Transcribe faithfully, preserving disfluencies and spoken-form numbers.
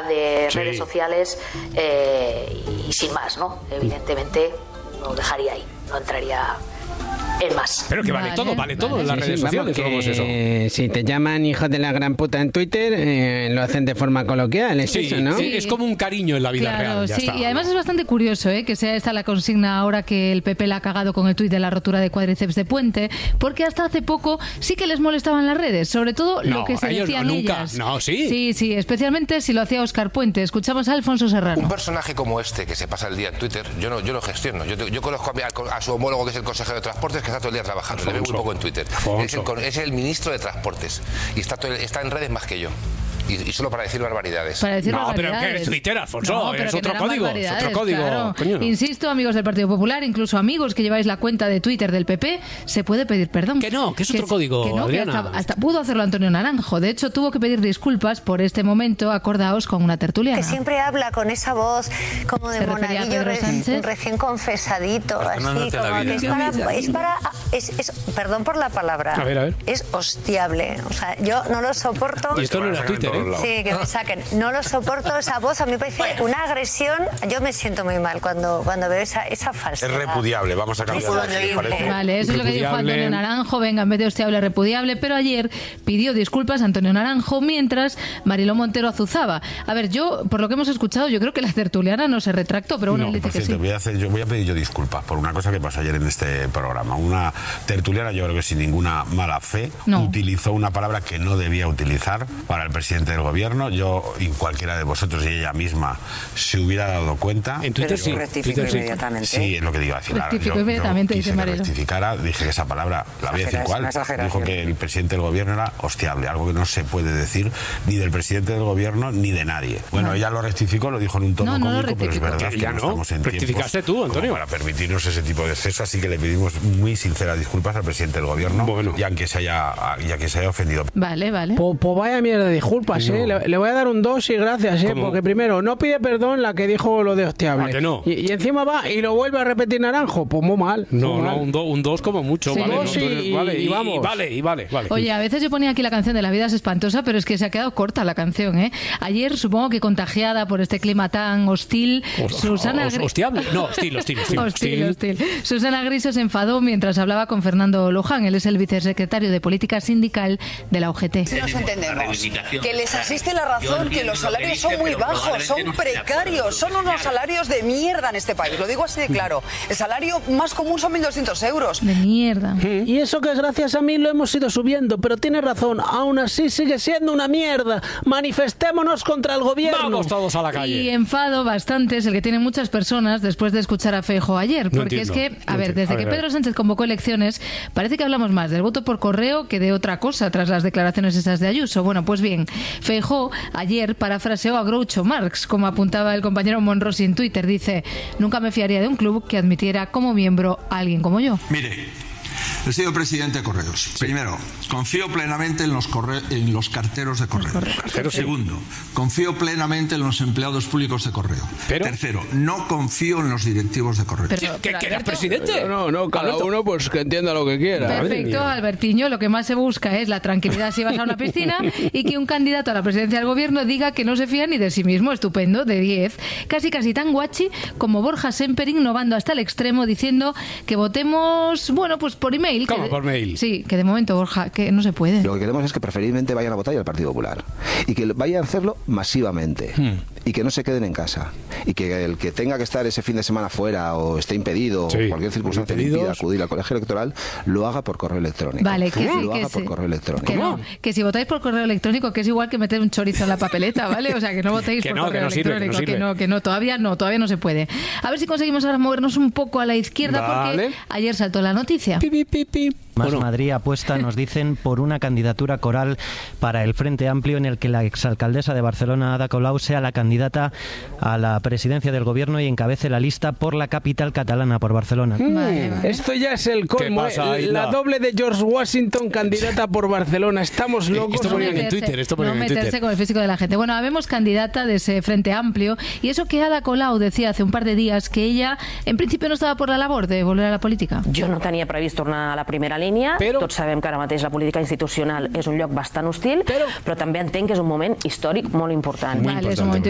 cantidad de sí. redes sociales eh, y sin más, ¿no? Evidentemente lo dejaría ahí, no entraría en más. Pero que vale, vale todo, vale, vale todo en las sí, redes sí, sociales. Vamos, ¿Cómo es eso? Eh, si te llaman hijos de la gran puta en Twitter, eh, lo hacen de forma coloquial, es sí, eso, ¿no? Sí, es como un cariño en la vida claro, real. Ya sí, está. Y además es bastante curioso ¿eh? que sea esta la consigna ahora que el P P la ha cagado con el tuit de la rotura de cuádriceps de Puente, porque hasta hace poco sí que les molestaban las redes, sobre todo no, lo que se decían no, nunca. ellas. No, sí. Sí, sí, especialmente si lo hacía Óscar Puente. Escuchamos a Alfonso Serrano. Un personaje como este que se pasa el día en Twitter, yo no, yo lo gestiono. Yo, yo conozco a, mi, a su homólogo que es el consejero de Transportes, que está todo el día trabajando. Le veo muy poco en Twitter. Es el, es el ministro de Transportes y está, todo, está en redes más que yo. Y, y solo para decir barbaridades. Para decir no, barbaridades. pero que es Twitter, Alfonso, no, es, otro código, es otro código. Claro. Coño. Insisto, amigos del Partido Popular, incluso amigos que lleváis la cuenta de Twitter del P P, se puede pedir perdón. Que no, que es que otro código, que no, Adriana. Que hasta, hasta pudo hacerlo Antonio Naranjo. De hecho, tuvo que pedir disculpas por este momento, acordaos, con una tertuliana. Que siempre habla con esa voz como de monaguillo re, recién confesadito, así, como que es para, es para es, es, perdón por la palabra, a ver, a ver. es hostiable. O sea, yo no lo soporto. Y esto no era Twitter, ¿eh? Sí, que me saquen. No lo soporto, esa voz a mí me parece una agresión. Yo me siento muy mal cuando, cuando veo esa, esa falsedad. Es repudiable, vamos a cambiar. Vale, eso es lo que dijo Antonio Naranjo. Venga, en vez de hostiable, repudiable. Pero ayer pidió disculpas a Antonio Naranjo mientras Mariló Montero azuzaba. A ver, yo, por lo que hemos escuchado, yo creo que la tertuliana no se retractó, pero bueno, no, él dice por que cierto, sí. Voy a, hacer, yo voy a pedir yo disculpas por una cosa que pasó ayer en este programa. Una tertuliana, yo creo que sin ninguna mala fe, no. utilizó una palabra que no debía utilizar para el presidente del gobierno. Yo y cualquiera de vosotros y ella misma se hubiera dado cuenta. En Twitter sí. Rectificó inmediatamente. Sí, es lo que digo. Decir, rectificó yo, inmediatamente, yo dice quise que Marilo. rectificara, dije que esa palabra, la voy a decir cuál, dijo que el presidente del gobierno era hostiable, algo que no se puede decir ni del presidente del gobierno ni de nadie. Bueno, no. ella lo rectificó, lo dijo en un tono no, no cómico, pero es verdad que, que no, no estamos en rectificaste tú, Antonio. Para permitirnos ese tipo de exceso, así que le pedimos muy sinceras disculpas al presidente del gobierno, bueno. ya que se haya, ya que se haya ofendido. Vale, vale. Pues, pues vaya mierda de disculpas, no. ¿eh? Le, le voy a dar un dos y gracias, ¿eh? ¿Cómo? Porque primero, no pide perdón la que dijo lo de hostiable. ¿A que no? y, y encima va y lo vuelve a repetir Naranjo, pues muy mal. No, muy no, mal. un, do, un dos como mucho, sí. ¿vale? Dos no, y, vale, y, y vamos. Y vale, y vale, vale. Oye, a veces yo ponía aquí la canción de La vida es espantosa, pero es que se ha quedado corta la canción, ¿eh? Ayer, supongo que contagiada por este clima tan hostil, Os, Susana os, Hostiable. No, hostil, hostil, hostil. hostil, hostil. Susana Griso se enfadó mientras hablaba con Fernando Luján. Él es el vicesecretario de Política Sindical de la U G T. Si nos entendemos, que les asiste la razón que los salarios son muy bajos, son precarios, son unos salarios de mierda en este país, lo digo así de claro. El salario más común son mil doscientos euros. De mierda. Y eso que es gracias a mí lo hemos ido subiendo, pero tiene razón, aún así sigue siendo una mierda. Manifestémonos contra el gobierno. Vamos todos a la calle. Y enfado bastante es el que tienen muchas personas después de escuchar a Feijóo ayer, porque no entiendo, es que, a no ver, entiendo. desde a ver, que Pedro Sánchez convocó elecciones, parece que hablamos más del voto por correo que de otra cosa tras las declaraciones esas de Ayuso. Bueno, pues bien, Feijóo ayer parafraseó a Groucho Marx, como apuntaba el compañero Monrosi en Twitter. Dice: nunca me fiaría de un club que admitiera como miembro a alguien como yo. Mire, he sido presidente de Correos. Sí. Primero, confío plenamente en los, corre en los carteros de Correos. Carteros, Segundo, sí. confío plenamente en los empleados públicos de Correo. ¿Pero? Tercero, no confío en los directivos de Correos. Pero, ¿Que, pero, que eras Alberto, presidente? Pero no, no, cada Alberto. uno pues que entienda lo que quiera. Perfecto, Albertiño, lo que más se busca es la tranquilidad si vas a una piscina y que un candidato a la presidencia del gobierno diga que no se fía ni de sí mismo. Estupendo, de diez. Casi casi tan guachi como Borja Semper innovando hasta el extremo diciendo que votemos, bueno, pues por email. ¿Cómo que, por mail? Sí, que de momento, Borja, que no se puede. Lo que queremos es que preferiblemente vayan a votar al Partido Popular y que vayan a hacerlo masivamente hmm. y que no se queden en casa y que el que tenga que estar ese fin de semana fuera o esté impedido sí. o cualquier circunstancia le impida acudir al colegio electoral, lo haga por correo electrónico. Vale, que sí, lo que haga sí. por correo electrónico. Que no, que si votáis por correo electrónico, que es igual que meter un chorizo en la papeleta, ¿vale? O sea, que no votéis que por no, correo que no electrónico, sirve, que, no sirve. que no, que no, todavía no, todavía no se puede. A ver si conseguimos ahora movernos un poco a la izquierda, vale. porque ayer saltó la noticia. Pi, pi, pi, pi. Más bueno. Madrid apuesta, nos dicen, por una candidatura coral para el Frente Amplio en el que la exalcaldesa de Barcelona, Ada Colau, sea la candidata a la presidencia del gobierno y encabece la lista por la capital catalana, por Barcelona. Mm, vale, vale. Esto ya es el colmo, pasa, eh, la doble de George Washington candidata por Barcelona. Estamos locos. Esto ponían en Twitter, esto ponían no en Twitter. meterse con el físico de la gente. Bueno, habemos candidata de ese Frente Amplio y eso que Ada Colau decía hace un par de días que ella en principio no estaba por la labor de volver a la política. Jo no tenia previst tornar a la primera línia, però... tots sabem que ara mateix la política institucional és un lloc bastant hostil, però, però també entenc que és un moment històric molt important. Vale, és un moment